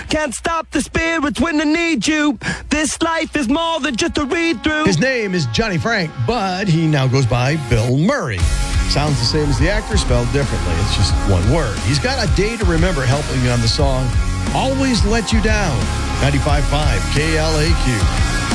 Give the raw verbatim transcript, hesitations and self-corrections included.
Can't stop the spirits when I need you. This life is more than just a read-through. His name is Johnny Frank, but he now goes by Bill Murray. Sounds the same as the actor, spelled differently. It's just one word. He's got a day to remember helping me on the song Always Let You Down. ninety-five point five K L A Q.